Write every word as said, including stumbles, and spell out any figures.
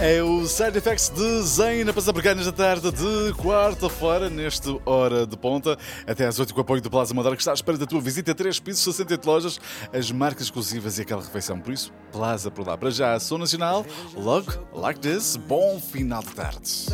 É o Side Effects de Zayn a passar por cá nesta tarde de quarta-feira, neste Hora de Ponta, até às oito com o apoio do Plaza Amadora, que está à espera da tua visita. Três pisos, sessenta e oito lojas, as marcas exclusivas e aquela refeição. Por isso, Plaza por lá. Para já, sou nacional, logo, like this, bom final de tarde.